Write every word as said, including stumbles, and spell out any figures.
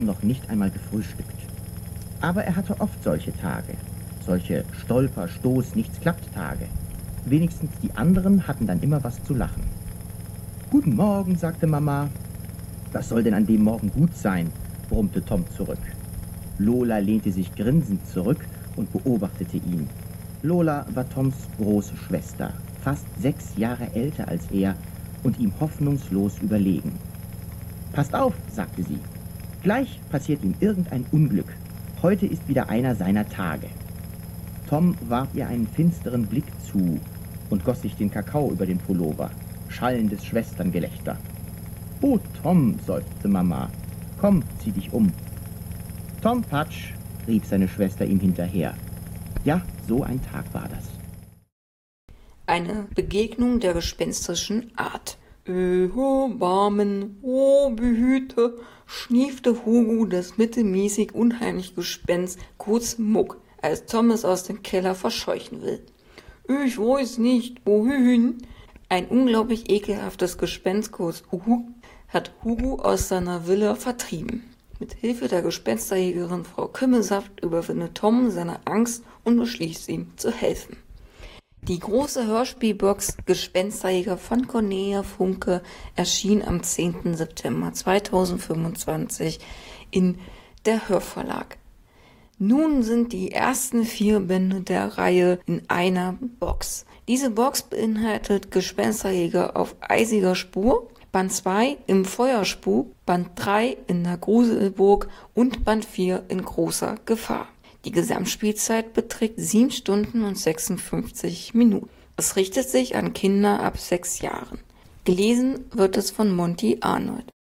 noch nicht einmal gefrühstückt. Aber er hatte oft solche Tage, solche Stolper-, Stoß-, Nichts-klappt-Tage. Wenigstens die anderen hatten dann immer was zu lachen. »Guten Morgen«, sagte Mama. »Was soll denn an dem Morgen gut sein?«, brummte Tom zurück. Lola lehnte sich grinsend zurück und beobachtete ihn. Lola war Toms große Schwester, fast sechs Jahre älter als er und ihm hoffnungslos überlegen. »Passt auf«, sagte sie. »Gleich passiert ihm irgendein Unglück. Heute ist wieder einer seiner Tage.« Tom warf ihr einen finsteren Blick zu und goss sich den Kakao über den Pullover. Schallendes Schwesterngelächter. »Oh, Tom«, seufzte Mama, »komm, zieh dich um.« »Tom Patsch«, rief seine Schwester ihm hinterher. Ja, so ein Tag war das. Eine Begegnung der gespenstischen Art. »Eho, Barmen, oh, behüte«, schniefte Hugo das mittelmäßig unheimliche Gespenst kurz Muck, als Tom es aus dem Keller verscheuchen will. »Ich weiß nicht, wohin.« Ein unglaublich ekelhaftes Gespenst kurz Uhu hat Hugo aus seiner Villa vertrieben. Mit Hilfe der Gespensterjägerin Frau Kümmelsaft überwindet Tom seine Angst und beschließt ihm zu helfen. Die große Hörspielbox Gespensterjäger von Cornelia Funke erschien am zehnten September zweitausendfünfundzwanzig in der Hörverlag. Nun sind die ersten vier Bände der Reihe in einer Box. Diese Box beinhaltet Gespensterjäger auf eisiger Spur, Band zwei im Feuerspuk, Band drei in der Gruselburg und Band vier in großer Gefahr. Die Gesamtspielzeit beträgt sieben Stunden und sechsundfünfzig Minuten. Es richtet sich an Kinder ab sechs Jahren. Gelesen wird es von Monty Arnold.